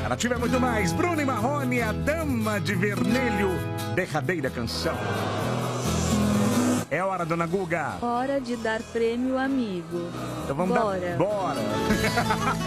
Ativa muito mais. Bruno e Marrone, a Dama de Vermelho, derradeira canção. É hora, dona Guga. Hora de dar prêmio amigo. Então vamos Bora. Bora.